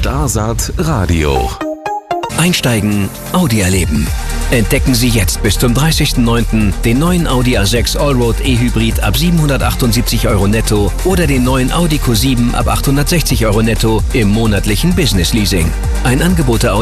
Starsaat Radio. Einsteigen, Audi erleben. Entdecken Sie jetzt bis zum 30.09. den neuen Audi A6 Allroad E-Hybrid ab 778 € netto oder den neuen Audi Q7 ab 860 € netto im monatlichen Business Leasing. Ein Angebot der